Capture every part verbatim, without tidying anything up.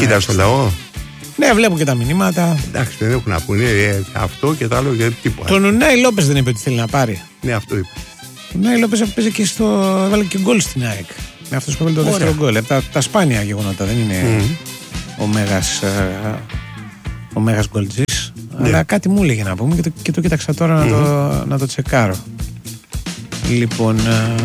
Κοίτας το λαό. Ναι, βλέπω και τα μηνύματα. Εντάξει, δεν έχουν να πούνε ε, αυτό και το άλλο και τίποτα. Τον Ουνάι Λόπες δεν είπε ότι θέλει να πάρει. Ναι, αυτό είπε. Ο Ουνάι Λόπες έπαιζε και στο. Έβαλε και γκολ στην ΑΕΚ. Με αυτός που έβαλε το δεύτερο γκολ. Τα, τα σπάνια γεγονότα, δεν είναι mm. ο μέγας ε, ο μέγας γκολτζής. Ναι. Αλλά κάτι μου έλεγε να πούμε και το, και το κοίταξα τώρα mm. να, το, να το τσεκάρω. Λοιπόν. Ε,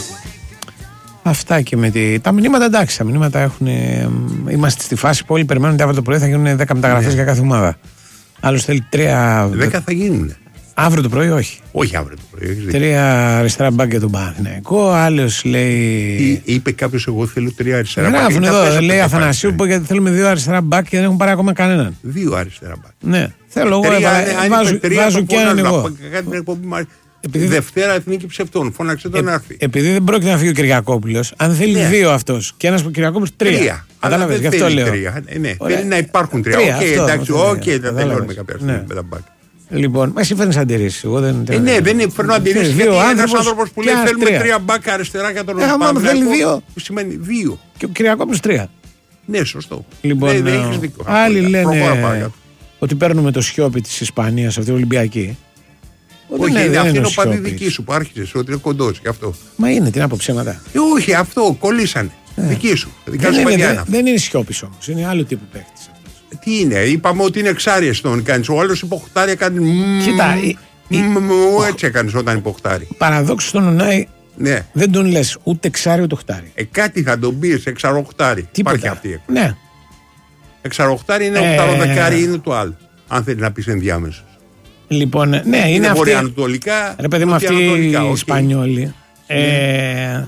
αυτά και με τη... Τα μηνύματα εντάξει. Τα μηνύματα έχουν. Ε, είμαστε στη φάση που όλοι περιμένουν ότι αύριο το πρωί θα γίνουν δέκα μεταγραφές ναι. για κάθε ομάδα. Άλλος θέλει τρία. δέκα θα γίνουν. Αύριο το πρωί, όχι. Όχι αύριο το πρωί. Τρία αριστερά μπακ για τον Παναθηναϊκό. Άλλος λέει. Είπε κάποιος, εγώ θέλω τρία αριστερά μπακ. Γράφουν εδώ, λέει Αθανασίου, που γιατί θέλουμε δύο αριστερά μπακ και δεν έχουν πάρει ακόμα κανέναν. Δύο αριστερά μπακ. Ναι. Θέλω εγώ, βάζω και έναν εγώ. Επειδή Δευτέρα Εθνική Ψευτών, φώναξε τον να έρθει. Επειδή δεν πρόκειται να φύγει ο Κυριακόπουλος, αν θέλει ναι. δύο αυτός και ένας Κυριακόπουλος, τρία. τρία. Κατάλαβες, γι' αυτό λέω. Τρία. Ναι, θέλει να υπάρχουν τρία. Οκ, εντάξει, οκ, δεν τελειώνουμε κάποια στιγμή με τα μπακ. Λοιπόν, εσύ φέρνεις αντιρρήσεις. Εγώ δεν. Ε, ναι, δεν φέρνω αντιρρήσεις. Γιατί ένας άνθρωπος που λέει θέλουμε τρία μπακ αριστερά για τον Παναθηναϊκό. Άμα θέλει δύο. Σημαίνει δύο. Και ο Κυριακόπουλος τρία. Ναι, σωστό. Λοιπόν, άλλοι λένε ότι παίρνουμε το Σιώπη της Ισπανίας, αυτή την Ολυμπιακή. Όχι, είναι, είναι αυτή είναι ο παδί δική σου που άρχισε, ότι είναι κοντός γι' αυτό. Μα είναι, την άποψη ψέματα. Ε, όχι, αυτό κολλήσανε. Ε. Δική σου. Δεν είναι, δεν, δεν είναι Σιώπης όμως, είναι άλλο τύπου παίκτης. Τι είναι, είπαμε ότι είναι εξάρειες τον κάνεις. Ο άλλος υποχτάρει, κάνει. Κοίτα, έτσι έκανες όταν υποχτάρει. Παραδόξου στον Ουνάι ναι. δεν τον λες ούτε εξάρι ούτε οχτάρι. Ε, κάτι θα τον πεις, εξαροχτάρι. Υπάρχει αυτή η έκφραση. Ναι. Εξαροχτάρι είναι ε... οκταροδεκάρι, είναι το άλλο. Αν θέλει να πεις ενδιάμεσο. Λοιπόν, ναι, είναι, είναι αυτή. Βορειοανατολικά. Ρε παιδί μου, αυτοί οι okay. Ισπανιόλοι ε, ε,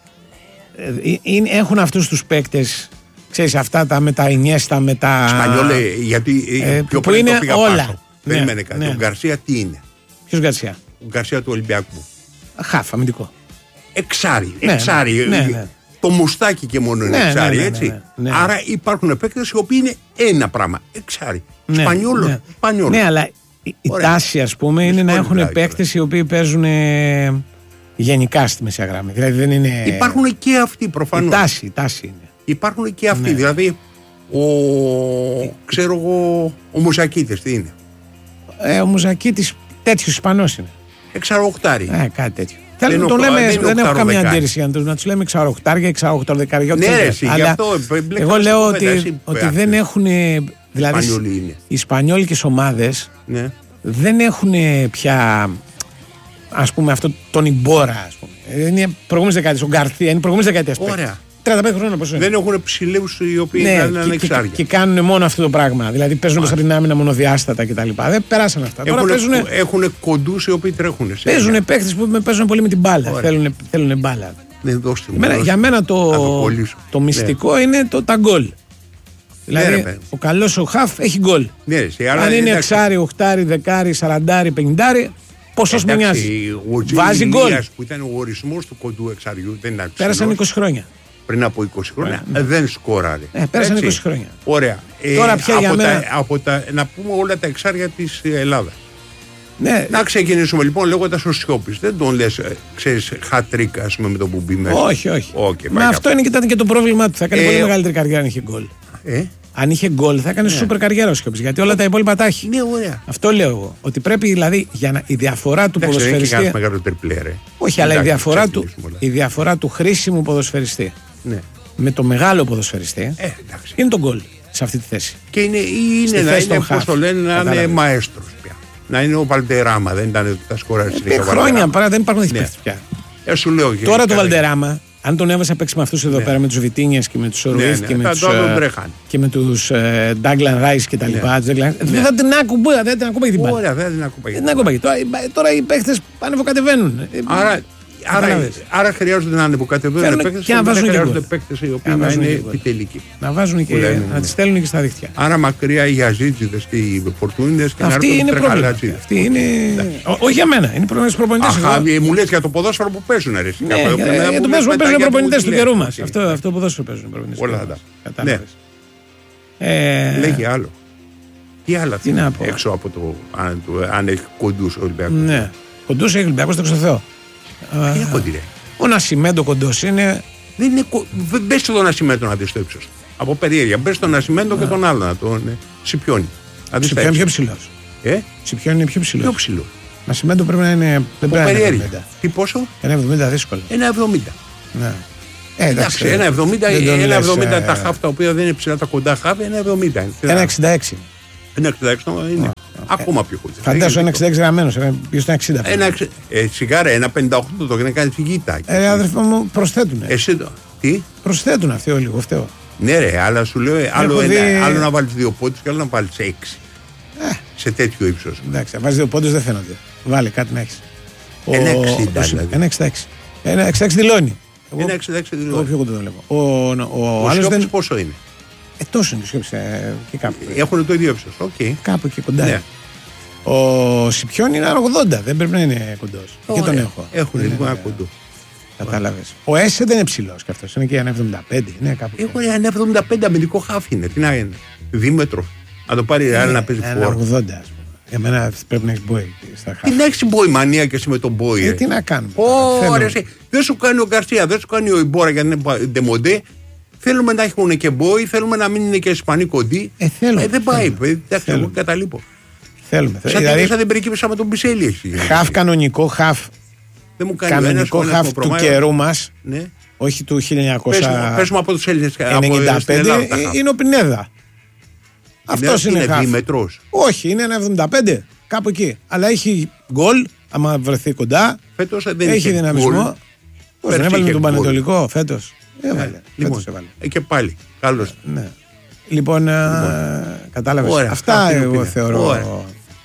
ε, έχουν αυτούς τους παίκτες, ξέρεις, αυτά τα με τα Ινιέστα, με τα. Ισπανιόλοι, γιατί ε, πιο πριν το πήγα όλα. Πάσο. Ναι, Περίμενε κάτι. Ναι. Ο Γκαρσία τι είναι? Ποιος Γκαρσία? Ο Γκαρσία του Ολυμπιακού. Χαφ, αμυντικό. Εξάρι. Ναι, εξάρι. Ναι, ναι, ναι. Το μουστάκι και μόνο είναι ναι, εξάρι, ναι, ναι, έτσι. Ναι, ναι, ναι. Άρα υπάρχουν παίκτες οι οποίοι είναι ένα πράγμα. Εξάρι. Ναι, Σπανιόλο. Ναι. Σπανιόλο. Ναι, αλλά η, η τάση, ας πούμε, είναι να έχουν παίκτες οι οποίοι παίζουν ε, γενικά στη μεσαία γραμμή. Δηλαδή δεν είναι. Υπάρχουν και αυτοί προφανώς. Η τάση, η τάση είναι. Υπάρχουν και αυτοί. Ναι. Δηλαδή, ο, ξέρω εγώ, ο Μουζακίτης τι είναι? Ε, ο Μουζακίτης τέτοιος Ισπανός είναι. Εξαροχτάρι. Ε, κάτι τέτοιο. Δεν, το λέμε, δεν, δεν έχω καμία αντίρρηση να τους λέμε εξαροχτάρια, εξαροχταρδεκάρια. Ναι, εσύ, αλλά αυτό, εγώ λέω ότι, ότι δεν έχουν. Δηλαδή, οι ισπανιόλικες ομάδες ναι. δεν έχουν πια, ας πούμε, αυτό τον Ιμπόρα, ας πούμε. Είναι προηγούμενες δεκαετίες, ο Γκαρθία, είναι προηγούμενες δεκαετίες. Ωραία. τριάντα πέντε χρόνια πόσο είναι. Δεν έχουν ψηλούς οι οποίοι ναι, είναι ανεξάρτητοι. Και, και, και κάνουν μόνο αυτό το πράγμα. Δηλαδή παίζουν προς την άμυνα μονοδιάστατα κτλ. Δεν περάσαν αυτά. Έχουν, Τώρα παίζουν, έχουν κοντούς οι οποίοι τρέχουν. Παίζουν παίχτες που παίζουν πολύ με την μπάλα. Θέλουν, θέλουν μπάλα. Δεν δώστε, Εμένα, για μένα το, το, το μυστικό ναι. είναι το, τα γκολ. Δηλαδή ναι, ο καλός ο χαφ έχει γκολ. Ναι, αν είναι εξάρι, οχτάρι, δεκάρι, σαραντάρι, πενηντάρι, ποσός με νοιάζει. Βάζει γκολ. Που ήταν ο ορισμός του κοντού εξαριού. Πέρασαν είκοσι χρόνια. Πριν από είκοσι χρόνια ναι. δεν σκόραρε. Ε, πέρασαν είκοσι χρόνια. Ωραία. Τώρα ε, πια από για τα, μένα... από τα, να πούμε όλα τα εξάρια της Ελλάδας. Ναι. Να ξεκινήσουμε λοιπόν λέγοντας ο Σιώπης. Δεν τον λες, ξέρεις, χατρίκα ας πούμε με το που μπει μέσα. Όχι, όχι. Okay, Μα αυτό είναι και, ήταν και το πρόβλημά του. Θα έκανε ε, πολύ μεγαλύτερη καριέρα αν είχε γκολ. Ε? Αν είχε γκολ θα έκανε ναι. σούπερ καριέρα ο Σιώπης. Γιατί όλα τα υπόλοιπα τα έχει. Ναι, ωραία. Αυτό λέω εγώ. Ότι πρέπει δηλαδή για να, η διαφορά του εντάξει, ποδοσφαιριστή. Δεν έχει μεγάλο τριπλέ, ρε. Όχι, αλλά η διαφορά, του, η διαφορά του χρήσιμου ποδοσφαιριστή ναι. με το μεγάλο ποδοσφαιριστή ε, είναι το γκολ σε αυτή τη θέση. Και είναι, είναι να είναι, πώς το λένε, να είναι μαέστρος πια. Να είναι ο Βαλτεράμα, δεν ήταν τα σκοράρες ε, χρόνια παρά δεν υπάρχουν ναι. πια. Ε, σου λέω, τώρα το Βαλτεράμα, αν τον έβασα παίξει με αυτούς εδώ ναι. πέρα, με τους Βιτίνιες και με τους Ορουίθ ναι, ναι, και με τους Ντάγκλαν Ράις και τα λοιπά, δεν θα την άκουγα, δεν την άκουγα την μπάλα. Ωραία, δεν την άκουγα. Τώρα οι παίχτες ανεβοκατεβαίνουν. Άρα Άρα, άρα χρειάζονται να ανεβοκατεβαίνουν παίκτες και να βάζουν και χρειάζονται παίκτες οι οποίοι να είναι επιτελικοί. Να βάζουν και λέμε, να τις στέλνουν και στα δίχτυα. Άρα μακριά οι Αζίτζιδες και οι Φορτούνιδες και αυτοί να έρθουν οι τρεχαλάτσιδες. Αυτοί είναι. Όχι για μένα, είναι πρόβλημα στους προπονητές. Αχα, μου λες για το ποδόσφαιρο που παίζουν, ρε. Για το ποδόσφαιρο παίζουν οι προπονητές του καιρού μας. Αυτό το ποδόσφαιρο παίζουν οι προπονητές. Όλα αυτά. Λέγει άλλο. Τι άλλα θέλει έξω από το αν έχει κοντούς ο Ολυμπιακός. Ναι, κοντούς έχει ο Ολυμπιακός, το ξέρω Θεό. Είναι κοντή, ρε. Ο Νασιμέντο κοντός είναι, Δεν είναι. Μπε στον Νασιμέντο να δει το ύψος. Από περιέργεια. Μπε στον Νασιμέντο και τον άλλο να τον ε, Σιπιώνει. Σιπιώνει είναι πιο ψηλό. Ε? Σιπιώνει είναι πιο ψηλό. Πιο ψηλό. Νασιμέντο πρέπει να είναι. Δεν πρέπει να είναι. Τι πόσο? ένα εβδομήντα δύσκολο. ένα εβδομήντα. Ναι. Ε, εντάξει, ένα εβδομήντα, ένα εβδομήντα ε, τα χαφ τα οποία δεν είναι ψηλά τα κοντά χαφ, ένα εβδομήντα. ένα εξήντα έξι. ένα εξήντα έξι είναι oh. ακόμα πιο χοντρό. Φαντάζομαι ένα εξήντα έξι γραμμένος, ποιος είναι εξήντα. Ένα ε, σιγάρα, ένα πενήντα οκτώ το να κάνει φυγήτα. Ε, αδερφό μου, προσθέτουνε. Εσύ το. Τι? Προσθέτουν αυτοί όλοι, εγώ φταίω. Ναι, ρε, αλλά σου λέω άλλο, δει... ένα, άλλο να βάλει δύο πόντους και άλλο να βάλει έξι. Ε. Σε τέτοιο ύψος. Εντάξει, να βάζει δύο πόντους δεν φαίνονται. Βάλει κάτι να έχει. ένα εξήντα δηλαδή. ένα εξήντα έξι. ένα εξήντα έξι δηλώνει. ένα εξήντα έξι δηλώνει. Εγώ πιο κοντά το βλέπω. Ο, ο, ο άλλος δεν... δεν... πόσο είναι? Ε, τόσο είναι Σιώπης, ε, και κάπου. Έχουν το ίδιο ύψος. Okay. Κάπου εκεί κοντά. Ναι. Ο Σιπιών είναι ογδόντα, δεν πρέπει να είναι κοντός. Oh, και τον ναι. έχω. Έχουν λίγο ένα κοντό. Κατάλαβες. Ο Έσε δεν είναι ψηλός και αυτός. Είναι και ένα εβδομήντα πέντε. Ναι, κάπου. Έχουν ένα εβδομήντα πέντε αμυντικό χάφ είναι. Τι να είναι. Δίμετρο. Να το πάρει άλλο να παίζει φόρο. Ένα ογδόντα, ας πούμε. Για μένα πρέπει να έχει μπόι στα χάφ. Τι να έχει μπόι μανία και εσύ με τον μπόι. Ε, τι να κάνουμε. Ωραία, δεν σου κάνει ο Γκαρσία, δεν σου κάνει ο Ιμπόρα γιατί είναι ντεμοντέ. Θέλουμε να έχουν και μπόι, θέλουμε να μην είναι και Ισπανοί κοντοί. Ε, θέλουμε. Ε, δεν πάει. Εντάξει, εγώ καταλείπω. Θέλουμε. Σαν δηλαδή, δεν περικύψα με τον Μπισέλη. Χαφ κανονικό, χαφ. Δεν μου κάνει κανονικό ένας, χαφ του καιρού μας. Ναι. Όχι του χίλια εννιακόσια Πες μου από τους Έλληνες. ενενήντα πέντε είναι ο Πινέδα. Αυτός είναι χαφ. Δίμετρος. Όχι, είναι ένα εβδομήντα πέντε. Κάπου εκεί. Αλλά έχει γκολ, άμα βρεθεί κοντά. Φέτος δεν έχει δυναμισμό. Πώς δεν έβαλε με τον Πανετολικό φέτος. Έβαλε. Λοιπόν, και πάλι. Καλώς. Ναι. Λοιπόν, κατάλαβες. Αυτά εγώ θεωρώ.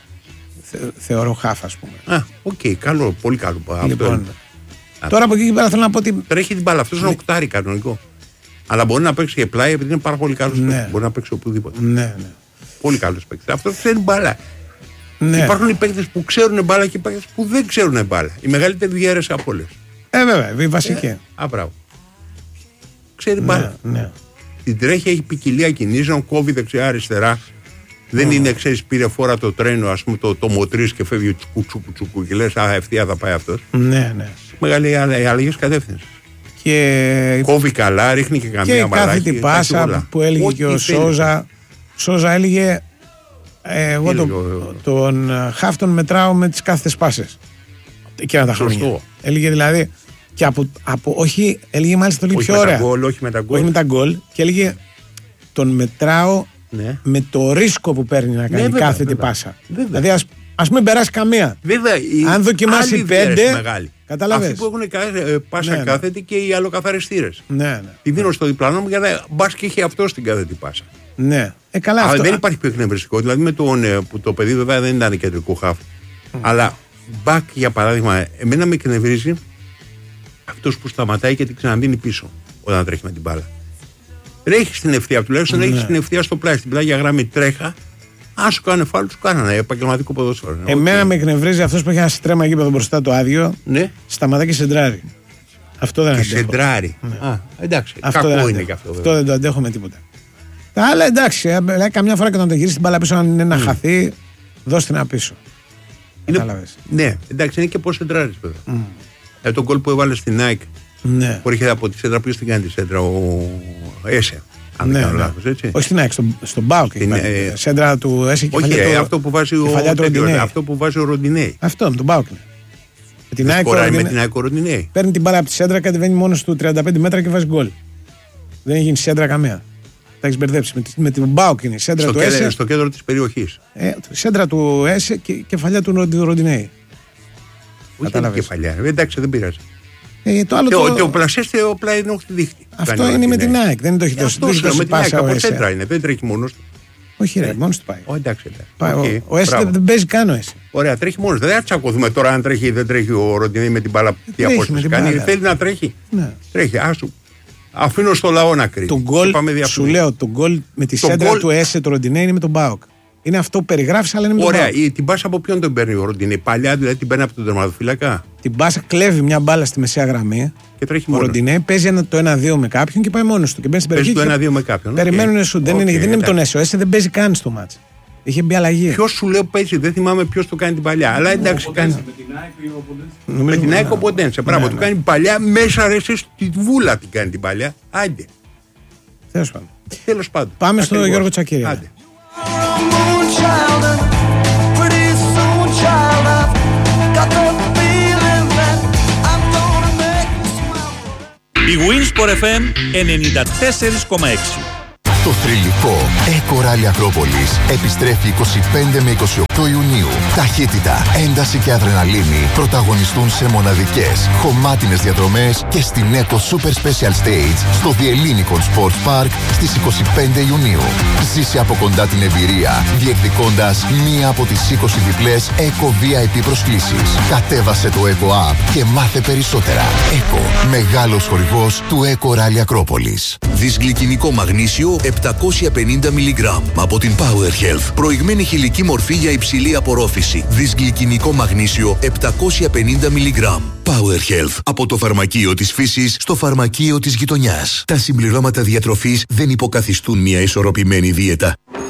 Θεωρώ χάφ, ας πούμε. Α, οκ, okay, καλό, πολύ καλό. Λοιπόν, τώρα από εκεί και πέρα θέλω να πω ότι. Τρέχει την μπάλα, αυτό είναι οκτάρι κανονικό. Αλλά μπορεί να παίξει και πλάι επειδή είναι πάρα πολύ καλό ναι. παίκτη. Μπορεί να παίξει οπουδήποτε. Ναι, ναι. Πολύ καλό παίκτη. Αυτό ξέρει μπάλα. Ναι. Υπάρχουν οι παίκτε που ξέρουν μπάλα και οι παίκτε που δεν ξέρουν μπάλα. Η μεγαλύτερη διαίρεση από όλες. Ε, βέβαια, η βασική. Ε, α, μπράβο. Ξέρει ναι, μπάλα. Ναι. Την τρέχει, έχει ποικιλία κινήσεων, κόβει δεξιά-αριστερά. Δεν mm. είναι, ξέρεις, πήρε φορά το τρένο, ας πούμε, το, το μοτρίς και φεύγει τσουκου τσουκου τσουκου και λες, α, ευθεία θα πάει αυτός. Ναι, ναι. Μεγάλη αλλαγές κατεύθυνση. Και... Κόβει καλά, ρίχνει και καμία και μαλάκι. Και κάθε πάσα που έλεγε και ο Σόζα. Σόζα έλεγε, ε, εγώ το, τον χαφ τον μετράω με τις κάθετες πάσες. Εκείνα τα χρόνια. Έλεγε δηλαδή, και από, από, όχι, έλεγε μάλιστα το λίγο πιο ωραία. Γκολ, όχι με τα γκολ. Όχι με τα γκολ. Και έλεγε, τον μετράω ναι. με το ρίσκο που παίρνει να κάνει ναι, κάθετη βέβαια, πάσα. Βέβαια. Δηλαδή ας, ας μην περάσει καμία. Βέβαια, αν δοκιμάσει πέντε. Κατάλαβες. Αυτοί που έχουν πάσα ναι, κάθετη ναι. και οι αλλοκαθαριστήρες. Ναι, ναι. Τη δίνω στο διπλανό μου για να μπας και είχε αυτό στην κάθετη πάσα. Ναι. Ε, καλά, αλλά αυτό... δεν υπάρχει πιο εκνευριστικό. Δηλαδή με τον, που το παιδί βέβαια δεν ήταν κεντρικό χαφ. Mm. Αλλά μπακ για παράδειγμα, εμένα με εκνευρίζει αυτός που σταματάει και την ξαναδίνει πίσω όταν τρέχει με την μπάλα. Έχει την ευθεία, τουλάχιστον έχει την ευθεία στο πλάι. Στην πλάγια γραμμή τρέχα. Αν σου κάνουν φάουλ, σου κάνανε επαγγελματικό ποδόσφαιρο. Εμένα okay. με εκνευρίζει αυτό που έχει ένα στρέμμα γήπεδο μπροστά το άδειο. Ναι. Σταματά και σεντράρει. Αυτό δεν αντέχω. Σεντράρει. Ναι. Α, εντάξει. Αυτό κακό είναι αντέχω. και αυτό. Αυτό δεν το αντέχω με τίποτα. Τα άλλα εντάξει. Καμιά φορά και όταν το γυρίσει την μπάλα πίσω, αν είναι να mm. χαθεί, δώσ' την πίσω. Είναι... Ναι, εντάξει, είναι και πώ σεντράρει βέβαια. Mm. Ε, τον γκολ που έβαλε στην Nike. Ναι. Που έρχεται από τη σέντρα, ποιος την κάνει τη σέντρα, ο Έσε. Αν δεν κάνω λάθος, έτσι. Όχι στην ΑΕΚ, στον στο Μπάουκ. Η ε... σέντρα του Έσε και όχι, ε, το... αυτό, που βάζει ο... αυτό που βάζει ο Ροντινέη. Αυτό, με τον Μπάουκ. Με την ΑΕΚ ο Ροντινέη. Παίρνει την μπάλα από τη σέντρα, κατεβαίνει μόνο του τριάντα πέντε μέτρα και βάζει γκολ. Δεν έχει γίνει σέντρα καμία. Τα έχει μπερδέψει. Με, με την Μπάουκ είναι η σέντρα στο του κέντρο, Έσε. Στο κέντρο τη περιοχή. Ε, σέντρα του Έσε και κεφαλιά του Ροντινέη. Όχι κεφαλιά. Εντάξει, δεν πειράζει. Ε, το άλλο και, το... Και ο πλασέστε ο πλάι είναι όχι τη δείχνει. Αυτό είναι, είναι με την ΑΕΚ. Δεν το έχει δώσει. Αυτό είναι με την ΑΕΚ. Από σέντρα είναι. Δεν τρέχει μόνος του. Όχι, ρε, μόνος του πάει. Ο, εντάξει, εντάξει. Πάει, okay. Ο, ο Έσε δεν παίζει καν ο Έσε. Ωραία, τρέχει μόνος. Δεν θα τσακωθούμε τώρα αν τρέχει ή δεν τρέχει ο Ροντινέη με την μπάλα. Τι απόσταση κάνει. Θέλει να τρέχει. Τρέχει. Άσου. Αφήνω στο λαό να κρίνει. Σου λέω, το γκολ με τη σέντρα του Έσε το Ροντινέη είναι με τον Μπάουκ. Είναι αυτό που περιγράφει, αλλά είναι με τον Μπάουκ. Ωραία, την πάσα από ποιον τον παίρνει ο Ροντινέη. Παλιά δηλαδή την παίρνει από τον τερματοφύλακα. Την πάσα κλέβει μια μπάλα στη μεσαία γραμμή. Και τρέχει ο Ροντινέη παίζει ένα, το ένα δύο με κάποιον και πάει μόνο του. Και παίζει το ένα δύο με κάποιον. Περιμένουν σου. Δεν είναι με τον Έσε. Ο Έσε δεν παίζει καν στο μάτσο. Είχε μπει αλλαγή. Ποιος σου λέω παίζει, δεν θυμάμαι ποιος το κάνει την παλιά. Αλλά εντάξει, κάνει. Με την ΑΕΚ ο Ποντένσε. Μπράβο, του κάνει παλιά. Μέσα ρε στη βούλα την κάνει την παλιά. Άντε. Τέλος πάντων. Τέλος πάντων. Πάμε στο Γιώργο Τσακίρη. Άντε. Η Winsport εφ εμ ενενήντα τέσσερα κόμμα έξι. Το θρυλικό Eco Rally Ακρόπολης επιστρέφει είκοσι πέντε με είκοσι οκτώ Ιουνίου. Ταχύτητα, ένταση και αδρεναλίνη πρωταγωνιστούν σε μοναδικές, χωμάτινες διαδρομές και στην Eco Super Special Stage στο The Ellinikon Sports Park στις είκοσι πέντε Ιουνίου. Ζήσε από κοντά την εμπειρία, διεκδικώντας μία από τις είκοσι διπλές Eco βι άι πι προσκλήσεις. Κατέβασε το Eco App και μάθε περισσότερα. Eco, μεγάλος χορηγός του Eco Rally Ακρόπολης. Δυσγλυκινικό μαγνήσιο επτακόσια πενήντα μιλιγκράμμ από την Power Health. Προηγμένη χηλική μορφή για υψηλή απορρόφηση. Δυσγλυκινικό μαγνήσιο επτακόσια πενήντα μιλιγκράμμ. Power Health. Από το φαρμακείο της φύσης στο φαρμακείο της γειτονιάς. Τα συμπληρώματα διατροφής δεν υποκαθιστούν μια ισορροπημένη δίαιτα.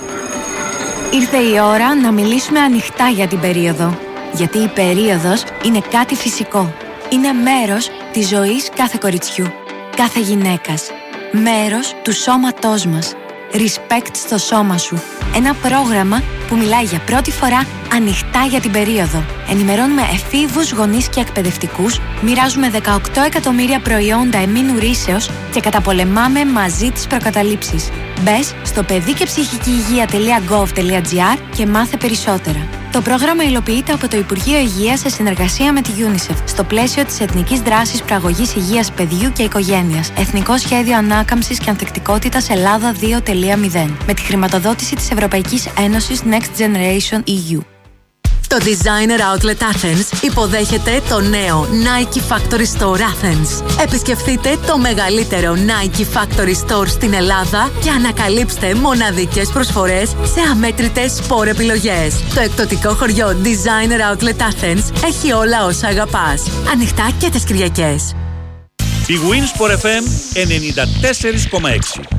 Ήρθε η ώρα να μιλήσουμε ανοιχτά για την περίοδο. Γιατί η περίοδος είναι κάτι φυσικό. Είναι μέρος της ζωής κάθε κοριτσιού, κάθε γυναίκας. Μέρος του σώματός μας. Respect στο σώμα σου. Ένα πρόγραμμα που μιλάει για πρώτη φορά ανοιχτά για την περίοδο. Ενημερώνουμε εφήβους, γονείς και εκπαιδευτικούς, μοιράζουμε δεκαοκτώ εκατομμύρια προϊόντα εμήνου ρήσεως και καταπολεμάμε μαζί τις προκαταλήψεις. Μπες στο παιδί και ψυχική υγεία τελεία γκοβ τελεία τζι άρ και μάθε περισσότερα. Το πρόγραμμα υλοποιείται από το Υπουργείο Υγείας σε συνεργασία με τη UNICEF στο πλαίσιο της Εθνικής Δράσης Προαγωγής Υγείας Παιδιού και Οικογένειας. Εθνικό Σχέδιο Ανάκαμψης και Ανθεκτικότητας Ελλάδα δύο τελεία μηδέν. Με τη χρηματοδότηση της Ευρωπαϊκής Ένωσης Next Generation ι γιου. Το Designer Outlet Athens υποδέχεται το νέο Nike Factory Store Athens. Επισκεφτείτε το μεγαλύτερο Nike Factory Store στην Ελλάδα και ανακαλύψτε μοναδικές προσφορές σε αμέτρητες σπορ επιλογές. Το εκπτωτικό χωριό Designer Outlet Athens έχει όλα όσα αγαπάς. Ανοιχτά και τις Κυριακές. Η Winsport εφ εμ ενενήντα τέσσερα κόμμα έξι.